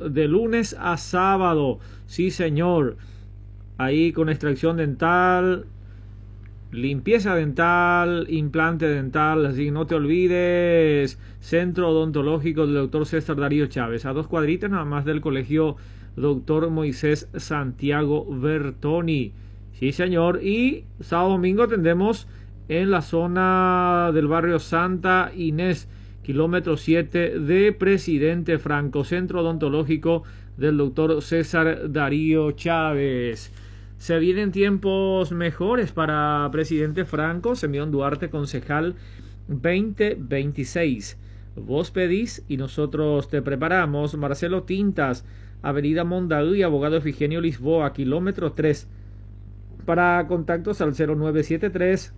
de lunes a sábado. Sí, señor. Ahí con extracción dental, limpieza dental, implante dental. Así que no te olvides. Centro Odontológico del Dr. César Darío Chávez. A 2 cuadritas nada más del colegio Dr. Moisés Santiago Bertoni. Sí, señor. Y sábado domingo tendremos en la zona del barrio Santa Inés, kilómetro 7 de Presidente Franco, Centro Odontológico del Dr. César Darío Chávez. Se vienen tiempos mejores para Presidente Franco. Semillón Duarte, concejal 2026. Vos pedís y nosotros te preparamos. Marcelo Tintas, Avenida Mondaú, abogado Efigenio Lisboa, kilómetro 3. Para contactos al 0973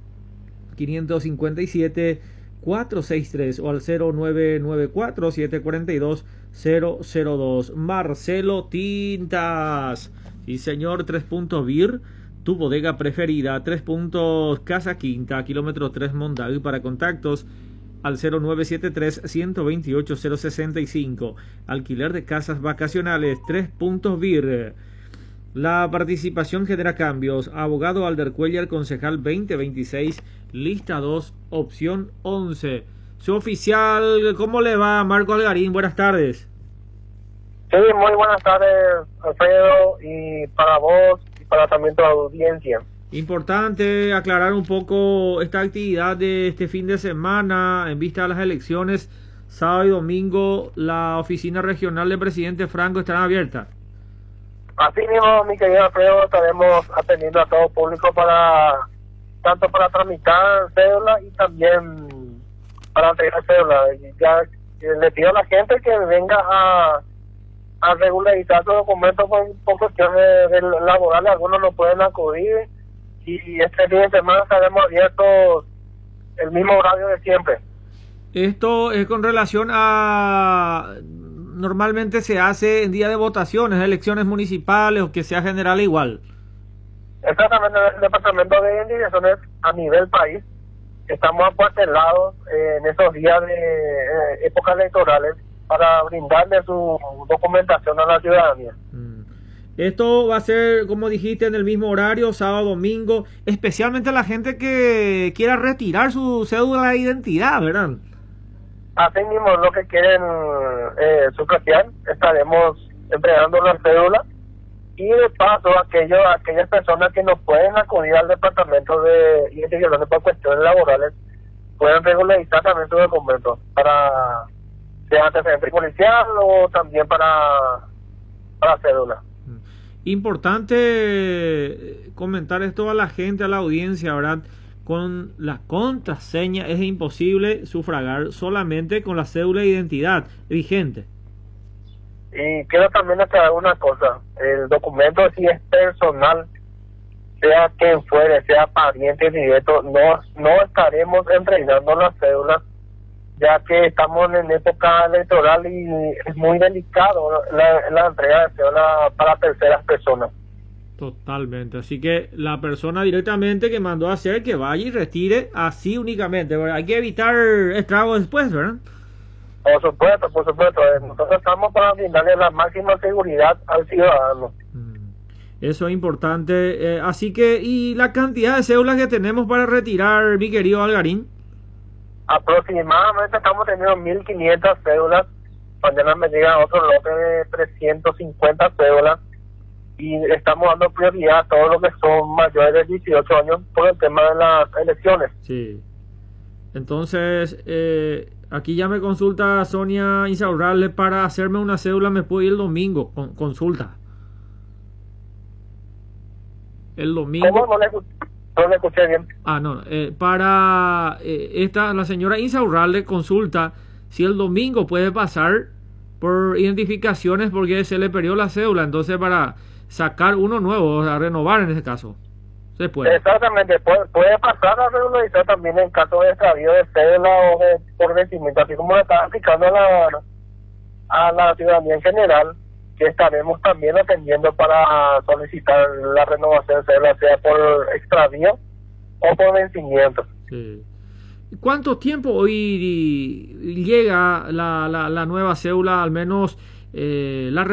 557 463 o al 0994 742 002. Marcelo Tintas. Y señor, 3 puntos BIR, tu bodega preferida. 3 puntos Casa Quinta, kilómetro 3 Mondaú. Para contactos al 0973 128 065. Alquiler de casas vacacionales. 3 puntos BIR. La participación genera cambios. Abogado Alder Cuellar, concejal 2026, lista 2, opción 11. Su oficial, ¿cómo le va? Marco Algarín, buenas tardes. Sí, muy buenas tardes, Alfredo, y para vos y para también toda la audiencia. Importante aclarar un poco esta actividad de este fin de semana en vista de las elecciones. Sábado y domingo, la oficina regional del presidente Franco estará abierta. Así mismo, mi querido Alfredo, estaremos atendiendo a todo público tanto para tramitar cédula y también para entregar cédula. Ya le pido a la gente que venga a regularizar sus documentos por cuestiones laborales. Algunos no pueden acudir y este fin de semana estaremos abiertos el mismo horario de siempre. Esto es con relación a... Normalmente se hace en día de votaciones, elecciones municipales o que sea general igual. Exactamente, el departamento de investigaciones a nivel país estamos acuartelados en esos días de épocas electorales para brindarle su documentación a la ciudadanía. Esto va a ser, como dijiste, en el mismo horario, sábado, domingo, especialmente la gente que quiera retirar su cédula de identidad, ¿verdad? Así mismo, lo que quieren sufragiar, estaremos entregando la cédula y de paso aquellas personas que no pueden acudir al departamento de identificación por cuestiones laborales pueden regularizar también su documento para sea antecedente policial o también para cédula. Importante comentar esto a la gente, a la audiencia, ¿verdad? Con la contraseña es imposible sufragar, solamente con la cédula de identidad vigente. Y quiero también aclarar una cosa, el documento si es personal, sea quien fuere, sea pariente directo, no estaremos entregando las cédulas, ya que estamos en época electoral y es muy delicado la entrega de cédula para terceras personas. Totalmente, así que la persona directamente que mandó a hacer, que vaya y retire así únicamente, ¿verdad? Hay que evitar estragos después, ¿verdad? Por supuesto, nosotros estamos para brindarle la máxima seguridad al ciudadano. Eso es importante, así que, ¿y la cantidad de cédulas que tenemos para retirar, mi querido Algarín? Aproximadamente estamos teniendo 1.500 cédulas, mañana me llega otro lote de 350 cédulas, y estamos dando prioridad a todos los que son mayores de 18 años por el tema de las elecciones. Sí. Entonces, aquí ya me consulta Sonia Insaurralde, para hacerme una cédula me puedo ir el domingo, consulta. El domingo. ¿Cómo? No le escuché bien. No, para la señora Insaurralde consulta si el domingo puede pasar por identificaciones porque se le perdió la cédula, entonces para sacar uno nuevo, o sea, renovar en ese caso. Se puede. Exactamente, puede pasar a regularizar también en caso de extravío de cédula o por vencimiento, así como le está aplicando a la ciudadanía en general, que estaremos también atendiendo para solicitar la renovación de cédula, sea por extravío o por vencimiento. Sí. ¿Cuánto tiempo hoy llega la nueva cédula, al menos la